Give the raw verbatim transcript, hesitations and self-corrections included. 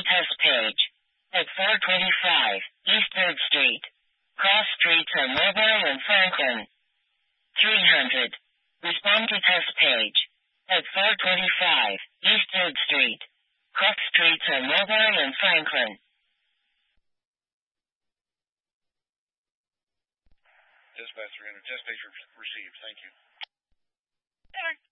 test page. At four twenty-five East third Street. Cross streets are Mulberry and Franklin. three hundred. Respond to test page. At four twenty-five East third Street. Cross streets are Mulberry and Franklin. Dispatch three hundred. Test page received. Thank you. Center.